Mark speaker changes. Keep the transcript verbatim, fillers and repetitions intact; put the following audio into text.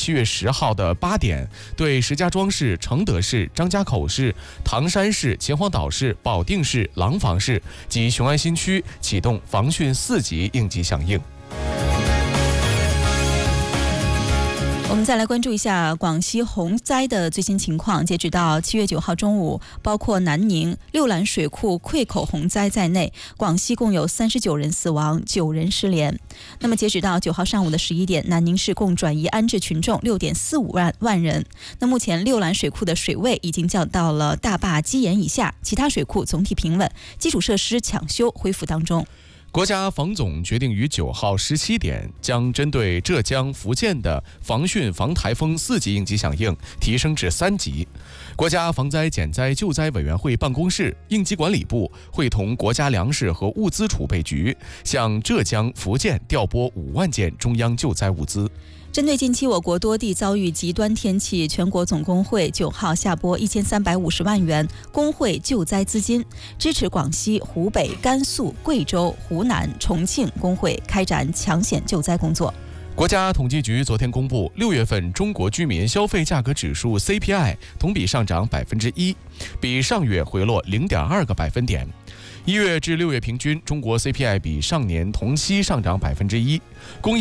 Speaker 1: 七月十号的八点，对石家庄市、承德市、张家口市、唐山市、秦皇岛市、保定市、廊坊市及雄安新区启动防汛四级应急响应。
Speaker 2: 我们再来关注一下广西洪灾的最新情况。截止到七月九号中午，包括南宁、六兰水库溃口洪灾在内，广西共有三十九人死亡，九人失联。那么截止到九号上午的十一点，南宁市共转移安置群众六点四五万万人。那目前六兰水库的水位已经降到了大坝基岩以下，其他水库总体平稳，基础设施抢修恢复当中。
Speaker 1: 国家防总决定于九号十七点将针对浙江、福建的防汛防台风四级应急响应提升至三级。国家防灾减灾救灾委员会办公室、应急管理部会同国家粮食和物资储备局向浙江、福建调拨五万件中央救灾物资。
Speaker 2: 针对近期我国多地遭遇极端天气，全国总工会九号下拨一千三百五十万元工会救灾资金，支持广西、湖北、甘肃、贵州、湖南、重庆工会开展抢险救灾工作。
Speaker 1: 国家统计局昨天公布，六月份中国居民消费价格指数 C P I 同比上涨百分之一，比上月回落零点二个百分点。一月至六月平均，中国 C P I 比上年同期上涨百分之一。工业